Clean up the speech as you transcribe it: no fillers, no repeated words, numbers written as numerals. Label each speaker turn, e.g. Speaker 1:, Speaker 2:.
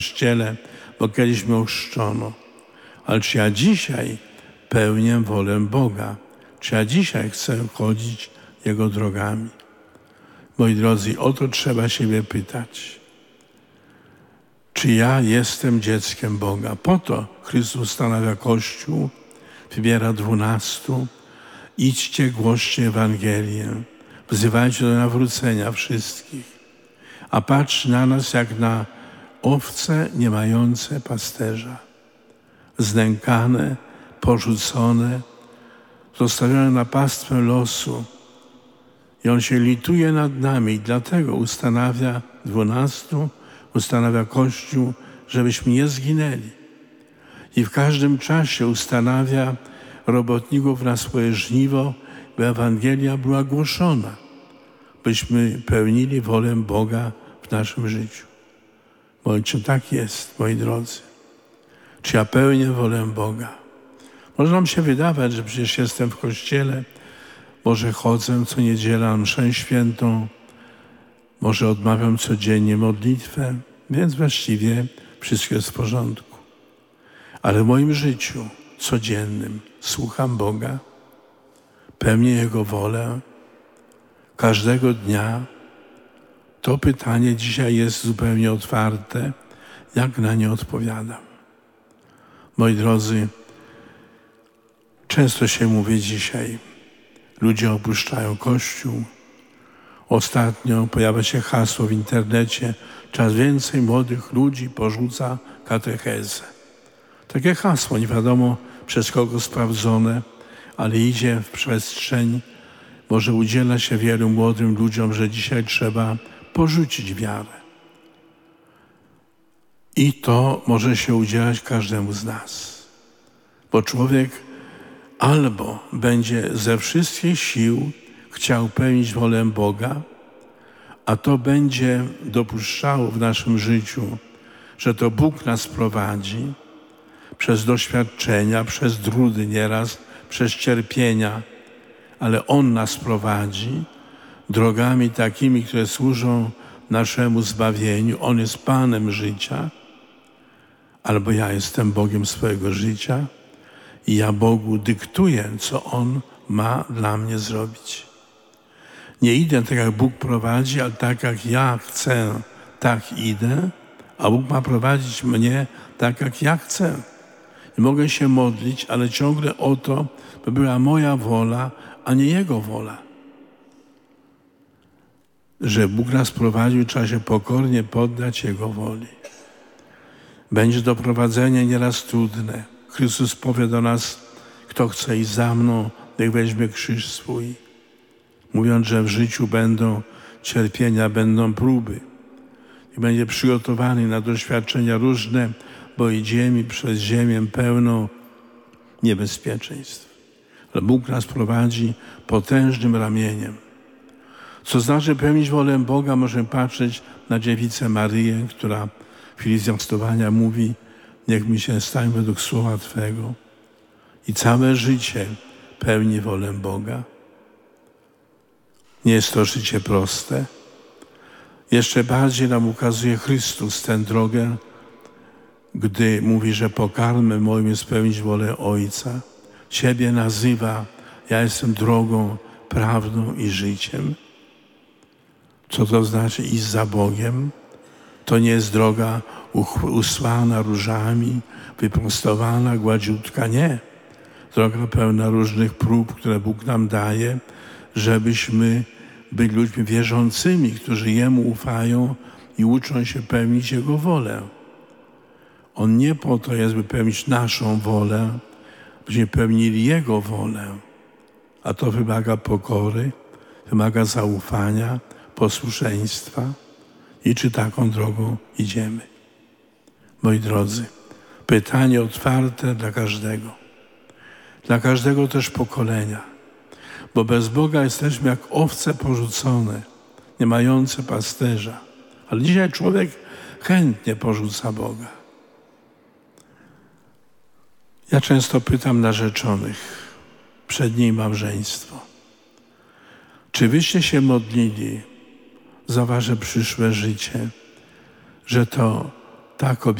Speaker 1: Kościele, bo kiedyś mnie ochrzczono. Ale czy ja dzisiaj pełnię wolę Boga? Czy ja dzisiaj chcę chodzić Jego drogami? Moi drodzy, o to trzeba siebie pytać. Czy ja jestem dzieckiem Boga? Po to Chrystus ustanawia Kościół, wybiera 12. Idźcie, głoście Ewangelię, wzywajcie do nawrócenia wszystkich. A patrzy na nas jak na owce nie mające pasterza. Znękane, porzucone, zostawione na pastwę losu. I On się lituje nad nami i dlatego ustanawia 12, ustanawia Kościół, żebyśmy nie zginęli. I w każdym czasie ustanawia robotników na swoje żniwo, by Ewangelia była głoszona, byśmy pełnili wolę Boga w naszym życiu. Bo czy tak jest, moi drodzy? Czy ja pełnię wolę Boga? Może nam się wydawać, że przecież jestem w kościele, może chodzę co niedzielę na mszę świętą, może odmawiam codziennie modlitwę, więc właściwie wszystko jest w porządku. Ale w moim życiu codziennym słucham Boga, pełnię Jego wolę każdego dnia. To pytanie dzisiaj jest zupełnie otwarte, jak na nie odpowiadam. Moi drodzy, często się mówi dzisiaj, ludzie opuszczają Kościół. Ostatnio pojawia się hasło w internecie, coraz więcej młodych ludzi porzuca katechezę. Takie hasło, nie wiadomo przez kogo sprawdzone, ale idzie w przestrzeń, może udziela się wielu młodym ludziom, że dzisiaj trzeba porzucić wiarę. I to może się udzielać każdemu z nas. Bo człowiek albo będzie ze wszystkich sił chciał pełnić wolę Boga, a to będzie dopuszczało w naszym życiu, że to Bóg nas prowadzi przez doświadczenia, przez trudy nieraz, przez cierpienia, ale On nas prowadzi drogami takimi, które służą naszemu zbawieniu. On jest Panem życia, albo ja jestem Bogiem swojego życia i ja Bogu dyktuję, co On ma dla mnie zrobić. Nie idę tak, jak Bóg prowadzi, ale tak, jak ja chcę, tak idę, a Bóg ma prowadzić mnie tak, jak ja chcę. I mogę się modlić, ale ciągle o to, by była moja wola, a nie Jego wola. Że Bóg nas prowadził, trzeba się pokornie poddać Jego woli. Będzie doprowadzenie nieraz trudne. Chrystus powie do nas, kto chce iść za mną, niech weźmie krzyż swój. Mówiąc, że w życiu będą cierpienia, będą próby. I będzie przygotowany na doświadczenia różne, bo idziemy przez ziemię pełną niebezpieczeństw. Ale Bóg nas prowadzi potężnym ramieniem. Co znaczy pełnić wolę Boga, możemy patrzeć na dziewicę Maryję, która w chwili zwiastowania mówi, niech mi się stanie według słowa Twego. I całe życie pełni wolę Boga. Nie jest to życie proste. Jeszcze bardziej nam ukazuje Chrystus tę drogę, gdy mówi, że pokarmem moim jest spełnić wolę Ojca. Ciebie nazywa, ja jestem drogą, prawdą i życiem. Co to znaczy iść za Bogiem? To nie jest droga usłana różami, wyprostowana, gładziutka, nie. Droga pełna różnych prób, które Bóg nam daje, żebyśmy byli ludźmi wierzącymi, którzy Jemu ufają i uczą się pełnić Jego wolę. On nie po to jest, by pełnić naszą wolę, byśmy pełnili Jego wolę. A to wymaga pokory, wymaga zaufania, posłuszeństwa. I czy taką drogą idziemy? Moi drodzy, pytanie otwarte dla każdego też pokolenia. Bo bez Boga jesteśmy jak owce porzucone, nie mające pasterza. Ale dzisiaj człowiek chętnie porzuca Boga. Ja często pytam narzeczonych, przed nimi małżeństwo. Czy wyście się modlili za wasze przyszłe życie, że to ta kobieta